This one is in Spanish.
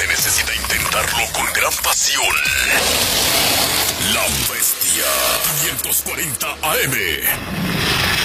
se necesita intentarlo con gran pasión. La Bestia 540 AM.